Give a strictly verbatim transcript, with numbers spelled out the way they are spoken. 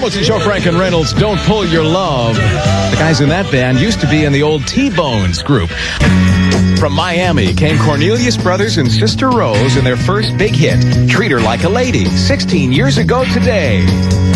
Ramos and Joe Frank and Reynolds, Don't Pull Your Love. The guys in that band used to be in the old T-Bones group. From Miami came Cornelius Brothers and Sister Rose in their first big hit, Treat Her Like a Lady, sixteen years ago today.